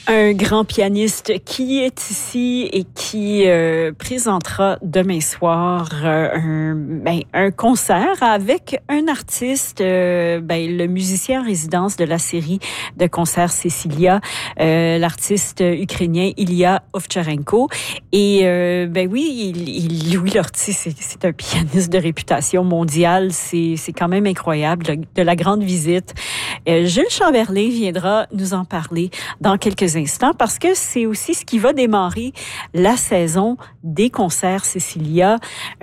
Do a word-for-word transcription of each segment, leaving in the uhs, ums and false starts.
Un grand pianiste qui est ici et qui euh, présentera demain soir euh, un, ben, un concert avec un artiste, euh, ben, le musicien en résidence de la série de concerts Cecilia, euh, l'artiste ukrainien Ilya Ovcharenko. Et euh, ben oui, il, il, Louis Lortie, c'est, c'est un pianiste de réputation mondiale. C'est, c'est quand même incroyable, de, de la grande visite. Euh, Jules Chamberlain viendra nous en parler dans quelques instants parce que c'est aussi ce qui va démarrer la saison des concerts Cecilia.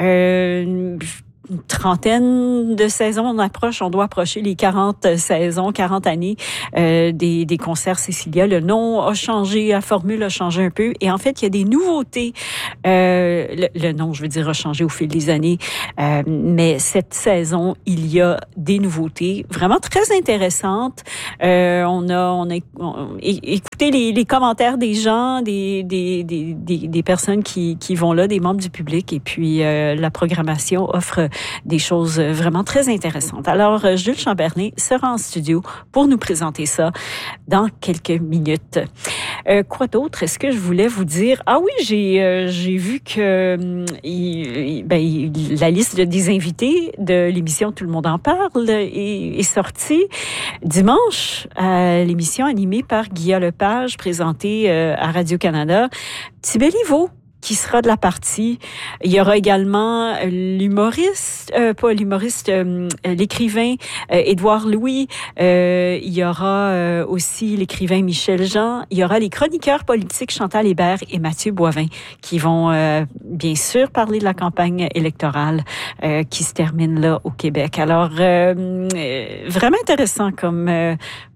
Euh, une trentaine de saisons, on approche, on doit approcher les quarante saisons, quarante années euh, des, des concerts Cecilia. Le nom a changé, la formule a changé un peu. Et en fait, il y a des nouveautés. Euh, le, le nom, je veux dire, a changé au fil des années. Euh, mais cette saison, il y a des nouveautés vraiment très intéressantes. Euh, on a, on a on, écouté les, les commentaires des gens, des, des, des, des, des personnes qui, qui vont là, des membres du public. Et puis, euh, la programmation offre des choses vraiment très intéressantes. Alors, Jules Chamberlain sera en studio pour nous présenter ça dans quelques minutes. Euh, quoi d'autre? Est-ce que je voulais vous dire? Ah oui, j'ai euh, j'ai vu que euh, il, ben, il, la liste des invités de l'émission Tout le monde en parle est, est sortie dimanche à l'émission animée par Guillaume Lepage, présentée euh, à Radio-Canada. Thibet Liveau qui sera de la partie. Il y aura également l'humoriste, euh, pas l'humoriste, euh, l'écrivain euh, Édouard Louis. Euh, il y aura euh, aussi l'écrivain Michel Jean. Il y aura les chroniqueurs politiques Chantal Hébert et Mathieu Boivin qui vont euh, bien sûr parler de la campagne électorale euh, qui se termine là au Québec. Alors, euh, euh, vraiment intéressant comme euh,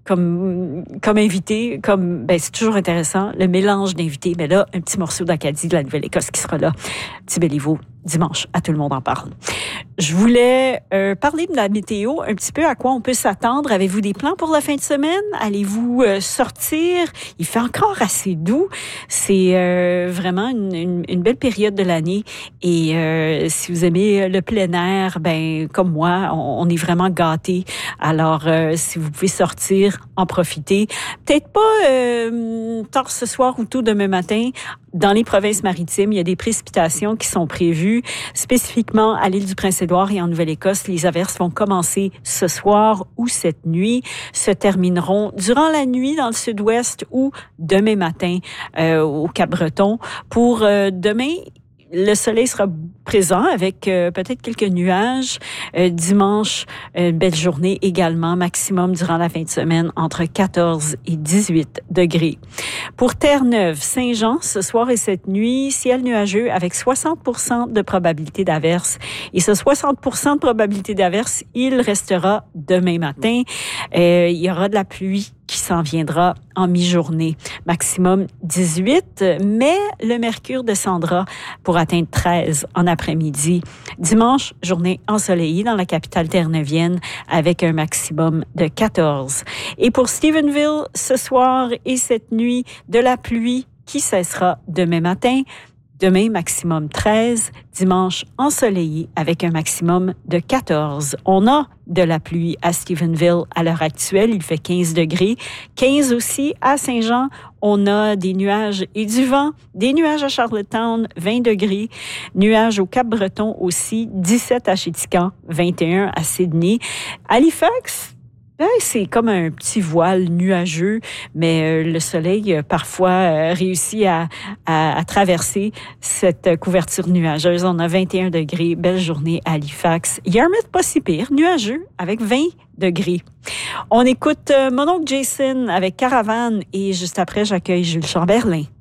comme comme invité, comme ben c'est toujours intéressant le mélange d'invités. Mais là, un petit morceau d'Acadie de la Nouvelle-Écosse qui sera là. Thibet Liveau, dimanche, à Tout le monde en parle. Je voulais euh, parler de la météo, un petit peu à quoi on peut s'attendre. Avez-vous des plans pour la fin de semaine? Allez-vous euh, sortir? Il fait encore assez doux. C'est euh, vraiment une, une, une belle période de l'année. Et euh, si vous aimez le plein air, ben comme moi, on, on est vraiment gâtés. Alors, euh, si vous pouvez sortir, en profiter. Peut-être pas euh, tard ce soir ou tôt demain matin. Dans les provinces maritimes, il y a des précipitations qui sont prévues. Spécifiquement à l'île du Prince-Édouard et en Nouvelle-Écosse, les averses vont commencer ce soir ou cette nuit, se termineront durant la nuit dans le sud-ouest ou demain matin euh, au Cap-Breton. Pour euh, demain, le soleil sera présent avec euh, peut-être quelques nuages. Euh, dimanche, une belle journée également, maximum durant la fin de semaine entre quatorze et dix-huit degrés. Pour Terre-Neuve, Saint-Jean, ce soir et cette nuit, ciel nuageux avec soixante pour cent de probabilité d'averse. Et ce soixante pour cent de probabilité d'averse, il restera demain matin. Euh, il y aura de la pluie qui s'en viendra en mi-journée. Maximum dix-huit, mais le mercure descendra pour atteindre treize en après-midi. Dimanche, journée ensoleillée dans la capitale terre-neuvienne avec un maximum de quatorze. Et pour Stephenville, ce soir et cette nuit, de la pluie qui cessera demain matin. Demain, maximum treize. Dimanche, ensoleillé avec un maximum de quatorze. On a de la pluie à Stephenville à l'heure actuelle. Il fait quinze degrés. quinze aussi à Saint-Jean. On a des nuages et du vent. Des nuages à Charlottetown, vingt degrés. Nuages au Cap-Breton aussi, dix-sept à Chéticamp, vingt et un à Sydney. Halifax, ben, c'est comme un petit voile nuageux, mais euh, le soleil euh, parfois euh, réussit à, à, à traverser cette euh, couverture nuageuse. On a vingt et un degrés, belle journée à Halifax. Yarmouth, pas si pire, nuageux avec vingt degrés. On écoute euh, mon oncle Jason avec Caravane et juste après, j'accueille Jules Chamberlain.